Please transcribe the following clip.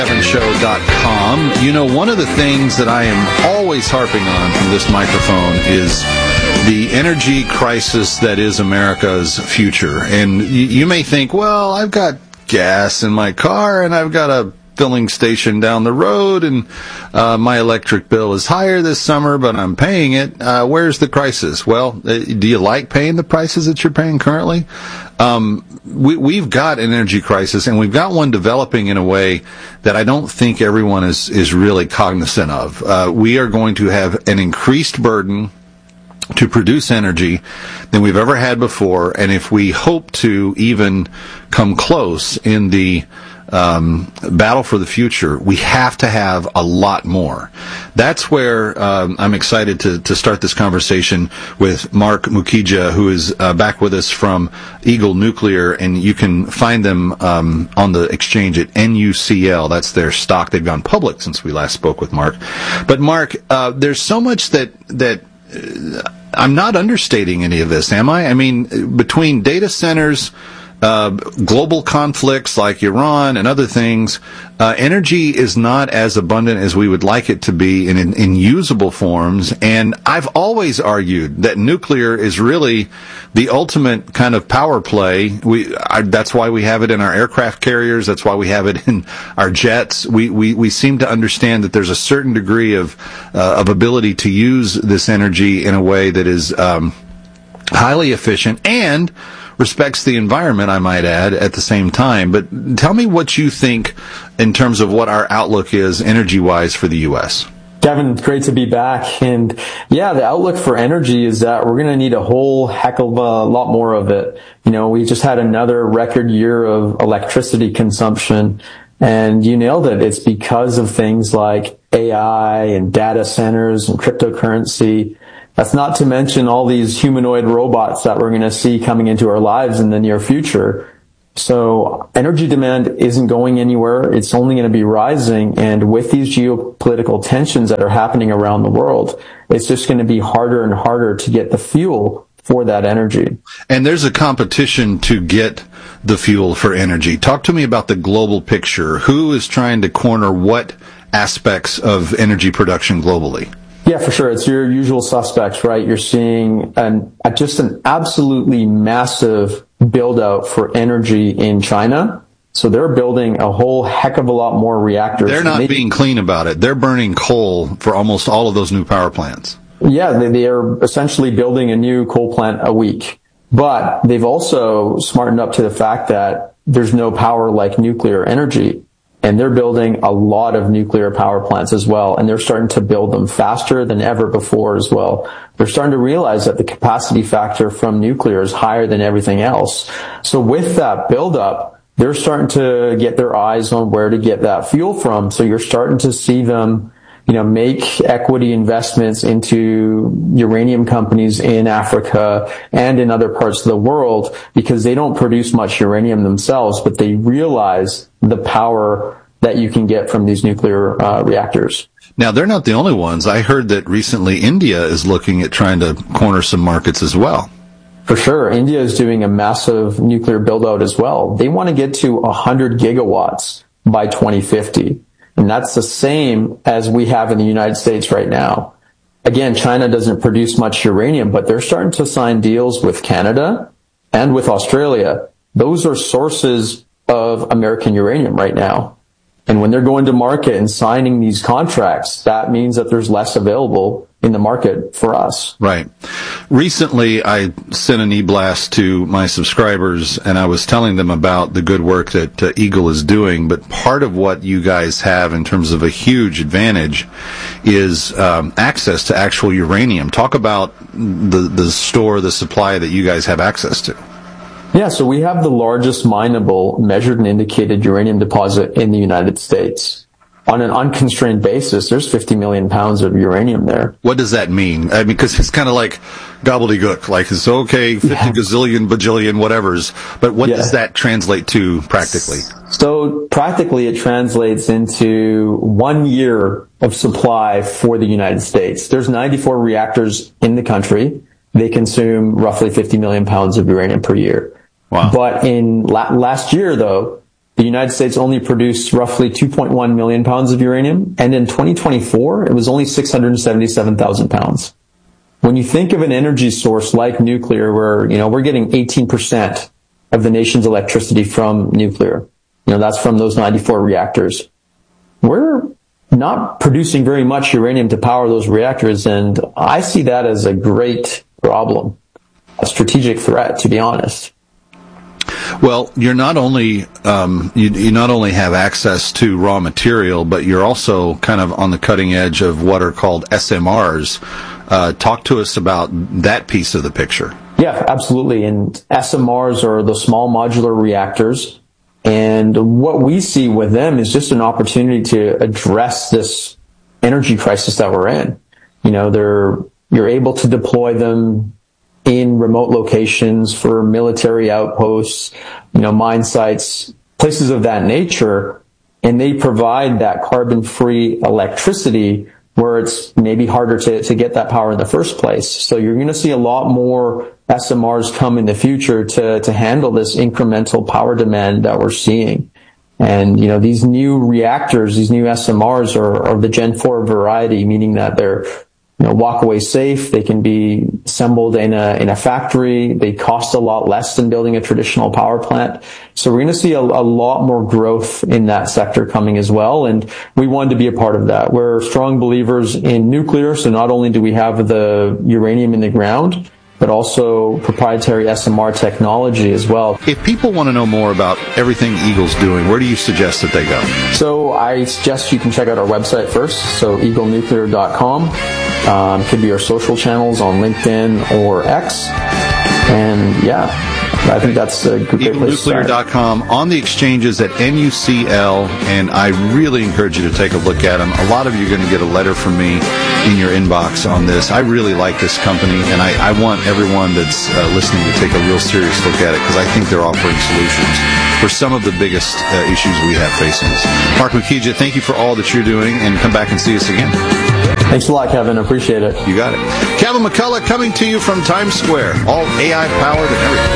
KevinShow.com. You know, one of the things that I am always harping on from this microphone is the energy crisis that is America's future. And you may think, well, I've got gas in my car and I've got a filling station down the road and my electric bill is higher this summer, but I'm paying it. Where's the crisis? Well, do you like paying the prices that you're paying currently? We've got an energy crisis, and we've got one developing in a way that I don't think everyone is really cognizant of. We are going to have an increased burden to produce energy than we've ever had before, and if we hope to even come close in the battle for the future, we have to have a lot more. That's where I'm excited to start this conversation with Mark Mukhija, who is back with us from Eagle Nuclear, and you can find them on the exchange at NUCL. That's their stock. They've gone public since we last spoke with Mark. But Mark, there's so much that I'm not understating any of this, am I? I mean, between data centers, global conflicts like Iran and other things, energy is not as abundant as we would like it to be in usable forms. And I've always argued that nuclear is really the ultimate kind of power play. That's why we have it in our aircraft carriers. That's why we have it in our jets. We seem to understand that there's a certain degree of ability to use this energy in a way that is highly efficient and respects the environment, I might add, at the same time. But tell me what you think in terms of what our outlook is energy-wise for the U.S. Kevin, great to be back. And yeah, the outlook for energy is that we're going to need a whole heck of a lot more of it. You know, we just had another record year of electricity consumption, and you nailed it. It's because of things like AI and data centers and cryptocurrency. That's not to mention all these humanoid robots that we're going to see coming into our lives in the near future. So energy demand isn't going anywhere. It's only going to be rising. And with these geopolitical tensions that are happening around the world, it's just going to be harder and harder to get the fuel for that energy. And there's a competition to get the fuel for energy. Talk to me about the global picture. Who is trying to corner what aspects of energy production globally? Yeah, for sure. It's your usual suspects, right? You're seeing just an absolutely massive build out for energy in China. So they're building a whole heck of a lot more reactors. They're not being clean about it. They're burning coal for almost all of those new power plants. Yeah, they are essentially building a new coal plant a week. But they've also smartened up to the fact that there's no power like nuclear energy. And they're building a lot of nuclear power plants as well. And they're starting to build them faster than ever before as well. They're starting to realize that the capacity factor from nuclear is higher than everything else. So with that buildup, they're starting to get their eyes on where to get that fuel from. So you're starting to see them, make equity investments into uranium companies in Africa and in other parts of the world because they don't produce much uranium themselves, but they realize the power that you can get from these nuclear reactors. Now, they're not the only ones. I heard that recently India is looking at trying to corner some markets as well. For sure. India is doing a massive nuclear build-out as well. They want to get to 100 gigawatts by 2050. And that's the same as we have in the United States right now. Again, China doesn't produce much uranium, but they're starting to sign deals with Canada and with Australia. Those are sources of American uranium right now. And when they're going to market and signing these contracts, that means that there's less available in the market for us. Right. Recently, I sent an e-blast to my subscribers, and I was telling them about the good work that Eagle is doing. But part of what you guys have in terms of a huge advantage is access to actual uranium. Talk about the supply that you guys have access to. Yeah, so we have the largest mineable measured and indicated uranium deposit in the United States. On an unconstrained basis, there's 50 million pounds of uranium there. What does that mean? I mean, because it's kind of like gobbledygook, like it's okay, 50 gazillion, bajillion, whatevers. But what does that translate to practically? So practically it translates into 1 year of supply for the United States. There's 94 reactors in the country. They consume roughly 50 million pounds of uranium per year. Wow. But in last year, though, the United States only produced roughly 2.1 million pounds of uranium, and in 2024, it was only 677,000 pounds. When you think of an energy source like nuclear, where, we're getting 18% of the nation's electricity from nuclear, that's from those 94 reactors. We're not producing very much uranium to power those reactors, and I see that as a great problem, a strategic threat, to be honest. Well, you're not only you not only have access to raw material, but you're also kind of on the cutting edge of what are called SMRs. Talk to us about that piece of the picture. Yeah, absolutely. And SMRs are the small modular reactors. And what we see with them is just an opportunity to address this energy crisis that we're in. You're able to deploy them in remote locations for military outposts, mine sites, places of that nature, and they provide that carbon-free electricity where it's maybe harder to get that power in the first place. So you're going to see a lot more SMRs come in the future to handle this incremental power demand that we're seeing. And, these new reactors, these new SMRs are the Gen 4 variety, meaning that they're walk away safe. They can be assembled in a factory. They cost a lot less than building a traditional power plant. So we're going to see a lot more growth in that sector coming as well. And we wanted to be a part of that. We're strong believers in nuclear. So not only do we have the uranium in the ground, but also proprietary SMR technology as well. If people want to know more about everything Eagle's doing, where do you suggest that they go? So I suggest you can check out our website first, so eaglenuclear.com. Could be our social channels on LinkedIn or X. And yeah, I think that's a great place to start. EagleNuclear.com, on the exchanges at NUCL, and I really encourage you to take a look at them. A lot of you are going to get a letter from me in your inbox on this. I really like this company, and I want everyone that's listening to take a real serious look at it, because I think they're offering solutions for some of the biggest issues we have facing us. Mark Makija, thank you for all that you're doing, and come back and see us again. Thanks a lot, Kevin. Appreciate it. You got it. Kevin McCullough coming to you from Times Square. All AI powered and everything.